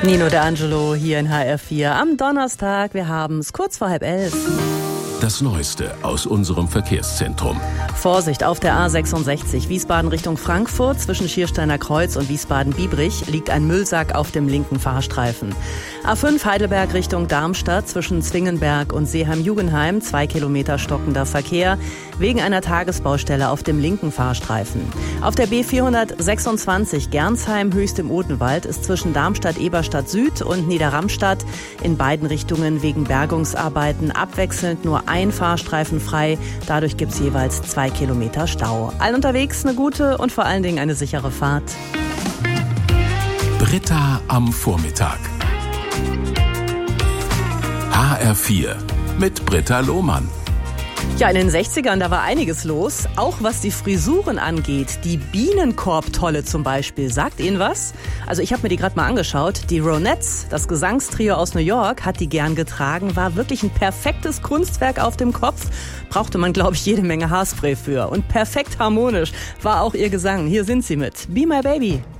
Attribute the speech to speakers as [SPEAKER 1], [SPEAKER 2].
[SPEAKER 1] Nino D'Angelo hier in HR4 am Donnerstag. Wir haben es kurz vor 10:30.
[SPEAKER 2] Das Neueste aus unserem Verkehrszentrum.
[SPEAKER 1] Vorsicht auf der A66 Wiesbaden Richtung Frankfurt. Zwischen Schiersteiner Kreuz und Wiesbaden-Biebrich liegt ein Müllsack auf dem linken Fahrstreifen. A5 Heidelberg Richtung Darmstadt zwischen Zwingenberg und Seeheim-Jugenheim 2 Kilometer stockender Verkehr wegen einer Tagesbaustelle auf dem linken Fahrstreifen. Auf der B426 Gernsheim-Höchst im Odenwald ist zwischen Darmstadt-Eberstadt Süd und Niederramstadt in beiden Richtungen wegen Bergungsarbeiten abwechselnd nur ein Fahrstreifen frei. Dadurch gibt es jeweils 2 Kilometer Stau. Allen unterwegs eine gute und vor allen Dingen eine sichere Fahrt.
[SPEAKER 2] Britta am Vormittag. HR4 mit Britta Lohmann.
[SPEAKER 1] Ja, in den 60ern, da war einiges los, auch was die Frisuren angeht. Die Bienenkorb-Tolle zum Beispiel. Sagt Ihnen was? Also ich habe mir die gerade mal angeschaut. Die Ronettes, das Gesangstrio aus New York, hat die gern getragen. War wirklich ein perfektes Kunstwerk auf dem Kopf. Brauchte man, glaube ich, jede Menge Haarspray für. Und perfekt harmonisch war auch ihr Gesang. Hier sind sie mit Be My Baby.